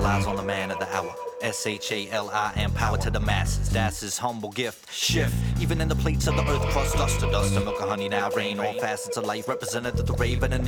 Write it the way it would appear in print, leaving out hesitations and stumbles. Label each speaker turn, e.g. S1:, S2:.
S1: eyes on the man of the hour. SHALIM, power to the masses. That's his humble gift. Shift, even in the plates of the earth, crust dust to dust. The milk of honey now rain, all facets of life represented through the raven and